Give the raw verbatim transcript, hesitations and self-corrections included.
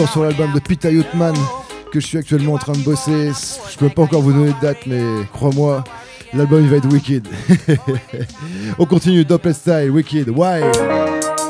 Sur l'album de Peter Youthman que je suis actuellement en train de bosser. Je peux pas encore vous donner de date, mais crois-moi, l'album il va être wicked. On continue, Doppler Style, wicked, why?